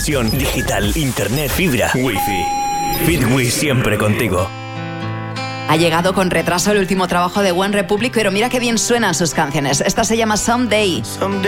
conexión, digital, internet, fibra, wifi. Fitwi siempre contigo. Ha llegado con retraso el último trabajo de One Republic, pero mira qué bien suenan sus canciones. Esta se llama Someday.